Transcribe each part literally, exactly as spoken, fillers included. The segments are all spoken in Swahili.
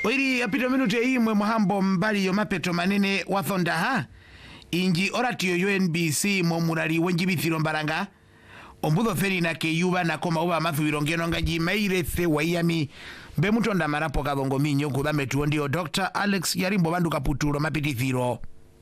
Oiri apita minute imwe muhambo mbali yo mapeto manene wathonda ha inji oratio yo N B C momurari wenjibithiro mbaranga ombudho feri na keyuba na koma uba mathuwiro ngeno ngaji maire the waiyami mbe mutonda marapo kathongo minyo kuthame tuondio Doctor Alex Yarimbo bandu kaputuro mapitithiro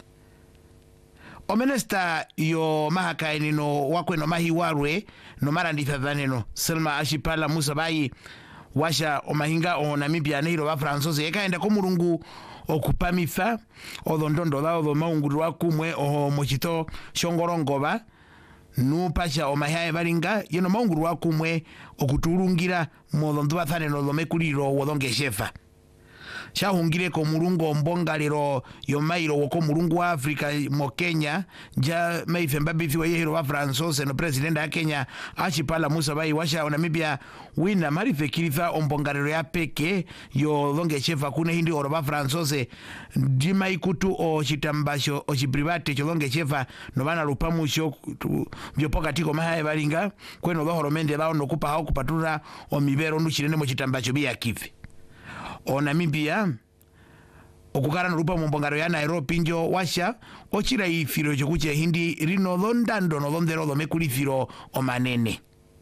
o minister yo mahaka enino wakweno mahi warwe no marandi thathaneno Selma Ashipala Musabai washa omahinga o Namibia neiro wa Francoise ekaenda ko murungu okupamitha odondondo dao do maunguru wakumwe o mochito shongorongoba nupasha omahaye baringa yeno maunguru wakumwe okuturungira modondu bathaneno do mekuliro wodonge shefa shahungire ko murungu mbongalero yo mairo woko murungu wa Afrika mo Kenya ja maifemba bithi wa yehiro wa Francoise no president ya Kenya Ashipala Musabai washa Namibia wina marife kilitha ombongalero ya peke yo donge shefa kune hindi oro wa Francoise dima ikutu o chitambasho o chiprivate cho donge shefa no bana lupamusho byopoka tiko mahaye baringa kweno dohoro mende dao no kupa hao kupatura o mibero nuchirene mo chitambasho biya kifi o Namibia okukara norupa mumbongaro ya Nairobi njo washa ochira ifiro chokuche hindi rino dhondando no dhondero do mekulifiro o manene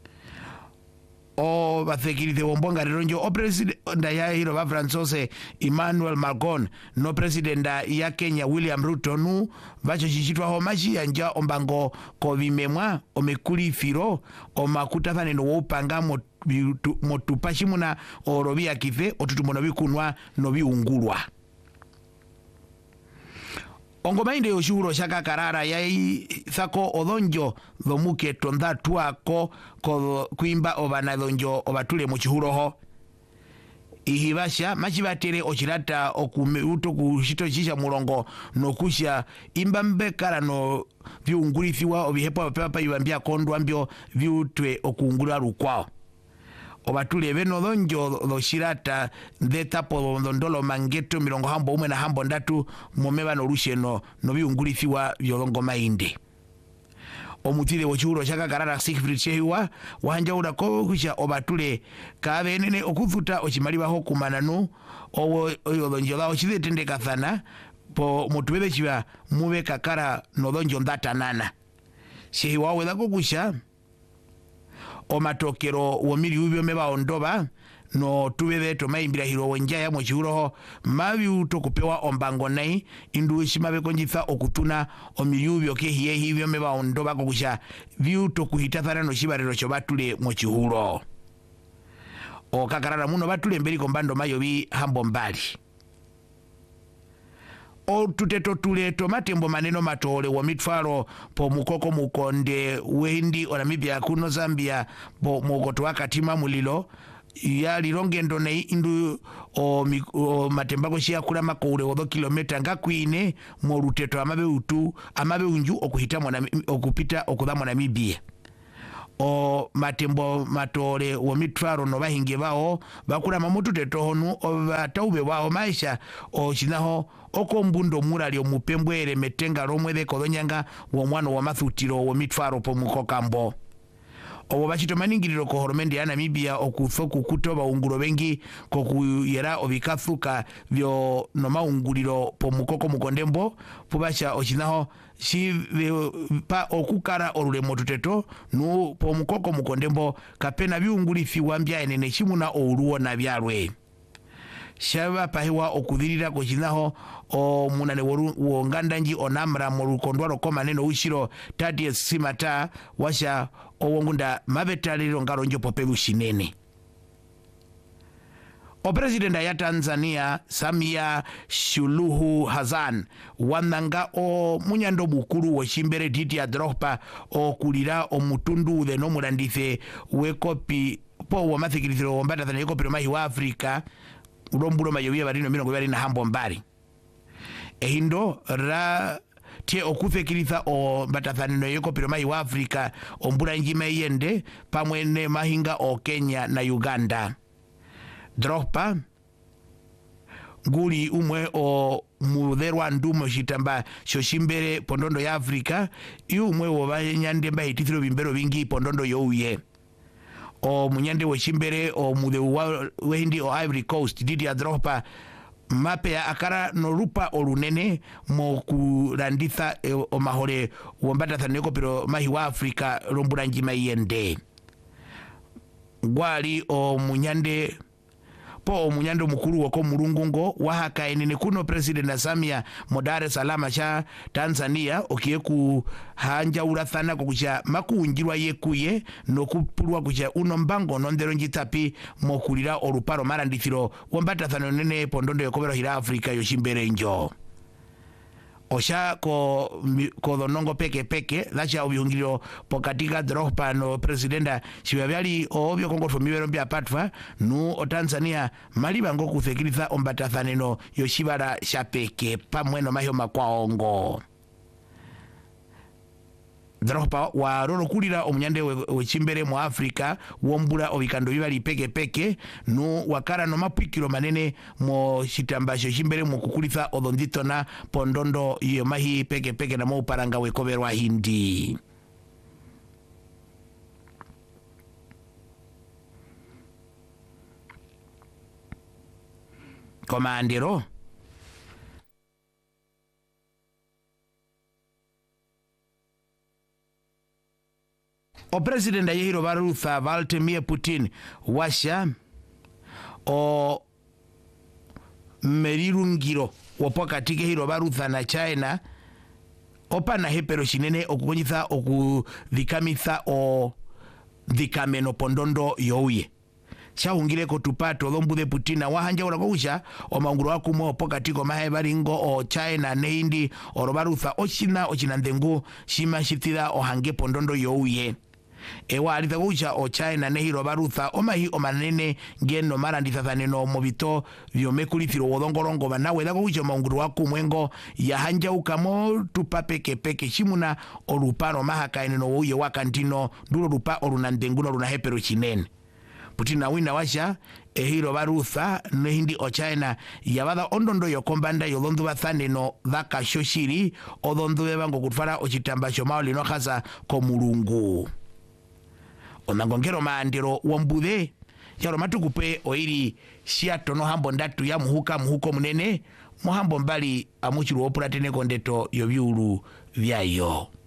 o bathekirize wombongariro njo o president ya hiro va Francoise Emmanuel Macron no president ya Kenya William Ruto nu vacho chichitwa ho machi anja ombango ko bimemwa o mekulifiro o makuta thaneno wo upanga mo motupashimuna orobia kife otutumono bikunwa no biungulwa ongomainde yoshuro shaka karara yai thako odonjo dhomuke tonda tuako ko kuimba obana donjo obatule mu chihuroho ihibasha machibatere ochirata okumeruto kushito chisha murongo no kusha imbambe karano biungulithiwa obihepo papa ibambia kondwa mbyo biutwe okungula rukwao obatule beno donjo doshirata ndetapo ndondolo mangeto mirongo hambo umwe na hambo ndatu momeba no rusheno no biungulithiwa byolongo mainde omutire wochuro shaka karara Siegfried Shehiwa wanja ura ko kusha obatule kabenene okuthuta ochimaliwa ho kumananu owo oyo donjo lao chitende kathana po mutubebe chiwa mube kakara no donjo ndata nana Shehiwa weda ko kusha o matokero wo mili ubyo meba ondoba no tubebe to maimbira hiro wenjaya mo chihuroho mabi uto kupewa ombango nai indu shimabe konjitha okutuna o milubyo ke hiye hibyo meba ondoba kokusha biuto kuhitathana no shibarero cho batule mo chihuro o kakarara muno batule mberi kombando mayobi hambo mbali o tuteto tule tomatembo maneno matole wa mitfaro po mukoko mukonde wendi o Namibia kuno Zambia po mugoto wakatima mulilo ya lirongendo nei indu o, o matembako shia kula makoure odo kilometa ngakwine mo ruteto amabe utu amabe unju okuhita mona okupita okudhamo Namibia o matembo matole wo mitwaro no bahinge bao bakula mamutu tetohonu o bataube bao maisha o chinaho oko mbundo murali omupembwere metenga romwede kodonyanga wo mwana wa mathutiro wo mitwaro po mukokambo obo bachito maningiriro ko horomende ya Namibia okuthoku kutoba unguro bengi ko kuyera obikathuka byo no maunguliro po mukoko mukondembo pubacha ochinaho shi pa okukara orulemo tuteto nu po mukoko mukondembo kapena biungulifi wambya enene chimuna oruo na byarwe shaba pahiwa okudirira ko chinaho o munane wo ngandanji onamra mu rukondwaro koma neno ushiro tati simata washa owongunda mabetaliro ngaronjo popelu shinene o president ya Tanzania Samia Suluhu Hassan wananga o munyando bukuru wo shimbere diti ya Drogba o kulira o mutundu de no murandife we kopi po wa mathikirithiro wombata thana yeko pero mahi wa Afrika urombulo mayobia barino mirongo bari na hambo mbari ehindo ra tie okufekiriza o batathanino yeko pero mai wa Afrika ombura njima yende pamwene mahinga o Kenya na Uganda Drogba nguli umwe o mudherwa ndumo shitamba shoshimbere pondondo ya Afrika yu umwe wo banyande mba hitithiro bimbero bingi pondondo youye o munyande wechimbere o mudeu wa wehindi o Ivory Coast Didier Drogba mapea akara no lupa olunene mo kuranditha e, o mahore wombata thaneko pero mahi wa Afrika lombula njima yende gwali o munyande po o munyande mukuru wako mulungungo wahaka enene kuno President Samia modare salama cha Tanzania okieku hanja urathana kukucha makuunjirwa yekuye no kupulwa kucha uno mbango nondero njitapi mokulira oluparo marandithiro wombata thano nene pondondo yokobero hira Afrika yoshimbere njo osha ko ko donongo peke peke lacha obiungiro pokatika Drogba no presidenta shibabyali obyo kongo fomibero mbya patwa nu o Tanzania malibango kuthekiriza ombatathaneno yoshibara shapeke pamweno mahyo makwaongo Drogba wa roro kulira omunyande wechimbere mu Afrika wombula obikando bibali peke peke no wakara no mapikiro manene mo shitambasho chimbere mu kukulitha odondito na pondondo iyo mahi peke peke na mo uparanga wekoberwa hindi komandero o president ayehiro barutha Vladimir Putin washa o merirungiro wapokatike hiro barutha na China opana hepero shinene okukonyitha okudhikamitha o dhikameno pondondo youye chahungire kotupato dhombude Putina wahanja urakousha o manguru wakumo opokatiko mahe baringo o China neindi orobarutha ochina ochinandengu shima shitida ohange pondondo youye ewa alita kucha o China nehiro barutha omahi omanene ngeno maranditha thaneno mobito vyomekulithiro wodongorongo banawe da kucha maunguru waku mwengo ya hanja ukamo tupa peke peke shimuna olupano mahaka eneno uye wakantino nduro lupa olunandenguno lunahepero chinene Putina wina washa ehiro barutha nehindi o China yabada ondondo yokombanda yolondu bathaneno dhaka shoshiri odondu bebango kutfara ochitambasho mao lino khasa komulungu onangongero maandero wombude yaro matukupe oiri shiato no hambo ndatu ya muhuka muhuko munene muhambo mbali amuchiru opuratene kondeto yobyulu vyayo.